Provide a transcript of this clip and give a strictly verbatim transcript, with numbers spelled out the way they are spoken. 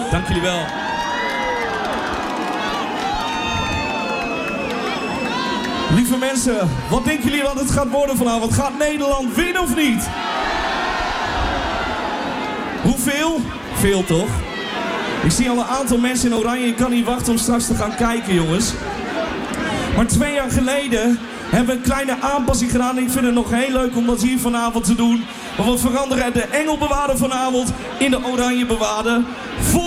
Dank jullie wel. Lieve mensen, wat denken jullie wat het gaat worden vanavond? Gaat Nederland winnen of niet? Hoeveel? Veel toch? Ik zie al een aantal mensen in oranje. Ik kan niet wachten om straks te gaan kijken, jongens. Maar twee jaar geleden hebben we een kleine aanpassing gedaan. En ik vind het nog heel leuk om dat hier vanavond te doen. Want we veranderen de engelbewaarder vanavond in de oranje bewaarder.